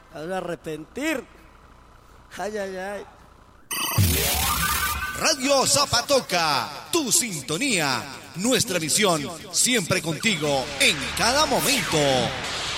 Me voy a arrepentir. Ay, ay, ay. Radio Zapatoca, tu sintonía, nuestra misión, siempre contigo, en cada momento.